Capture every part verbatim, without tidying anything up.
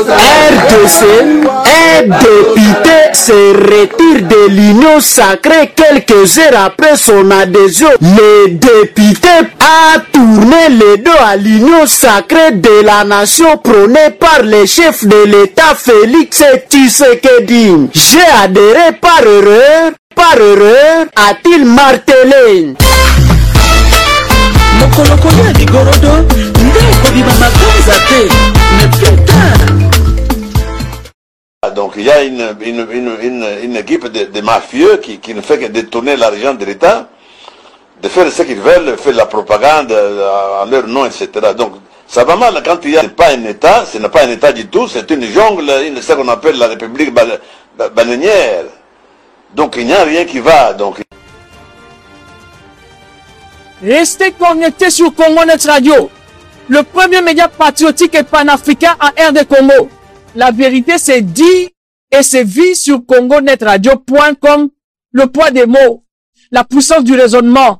R D C, un député se retire de l'Union sacrée quelques heures après son adhésion. Le député a tourné le dos à l'Union sacrée de la nation prônée par le chef de l'État Félix Tshisekedi. J'ai adhéré par erreur, par erreur, a-t-il martelé. Donc il y a une, une, une, une, une équipe de, de mafieux qui, qui ne fait que détourner l'argent de l'État, de faire ce qu'ils veulent, faire la propagande en leur nom, et cetera. Donc ça va mal quand il n'y a pas un État, ce n'est pas un État du tout, c'est une jungle, une, ce qu'on appelle la République bananière. Donc il n'y a rien qui va. Donc... Restez connectés sur Congo Net Radio, le premier média patriotique et panafricain en R D Congo. La vérité c'est dit et c'est vu sur congo net radio point com. Le poids des mots, la puissance du raisonnement.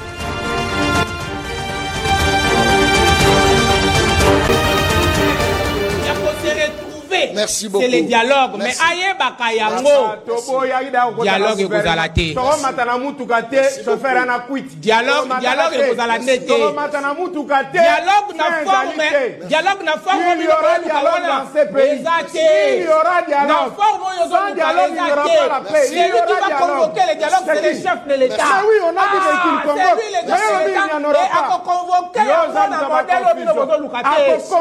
Merci beaucoup. C'est le dialogue. Mais aïe bakayango. Dialogue vous allez la Dialogue, dialogue vous allez la Dialogue na forme. Dialogue na forme. Il y aura dialogue dans ce pays. Il y aura dialogue. Sans dialogue, il n'y aura pas la paix. C'est lui qui va convoquer le dialogue, c'est le chef de l'État. Mais oui, on a dit qu'il convoque. C'est lui le chef de l'État. Et à convoquer le modèle au niveau de l'Ukate.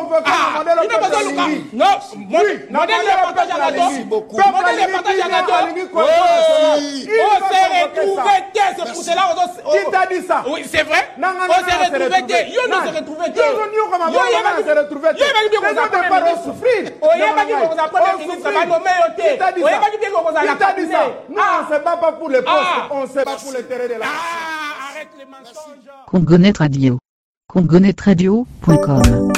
Non, modèle de partage à gâteau. Modèle de partage à gâteau. On s'est retrouvé, c'est pour cela. Qui t'a dit ça? Oui, c'est vrai. On s'est retrouvé. Yo, nous s'est retrouvé. Yo, yo, on s'est retrouvé. Yo, il va dire qu'on a pas de souffrir. Oh, il va dire qu'on a pas de ministre, ça va nommer au thé. Qui t'a dit ça? Qui t'a dit ça? Nous, on ne se bat pas pour les postes, on se bat pour l'intérêt de la nation. Arrête les mensonges. Congo Net Radio. congo net radio point com